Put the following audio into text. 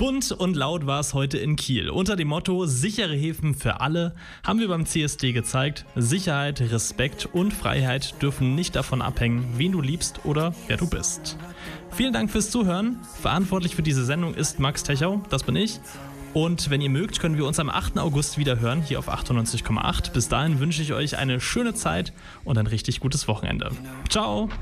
Bunt und laut war es heute in Kiel. Unter dem Motto sichere Häfen für alle haben wir beim CSD gezeigt, Sicherheit, Respekt und Freiheit dürfen nicht davon abhängen, wen du liebst oder wer du bist. Vielen Dank fürs Zuhören. Verantwortlich für diese Sendung ist Max Techau, das bin ich. Und wenn ihr mögt, können wir uns am 8. August wieder hören, hier auf 98,8. Bis dahin wünsche ich euch eine schöne Zeit und ein richtig gutes Wochenende. Ciao!